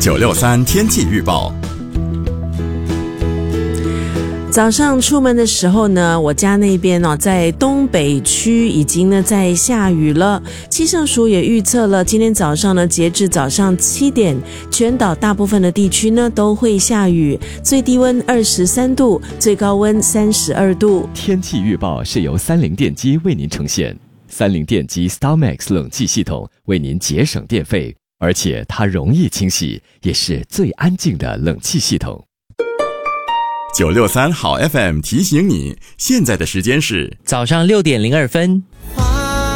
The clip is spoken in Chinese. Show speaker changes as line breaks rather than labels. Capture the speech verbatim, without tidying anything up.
九六三天气预报。
早上出门的时候呢，我家那边哦，在东北区已经呢在下雨了。气象署也预测了，今天早上呢，截至早上七点，全岛大部分的地区呢都会下雨，最低温二十三度，最高温三十二度。
天气预报是由三菱电机为您呈现，三菱电机 StarMax 冷气系统为您节省电费，而且它容易清洗，也是最安静的冷气系统。
九六三好 F M 提醒你，现在的时间是
早上六点零二分。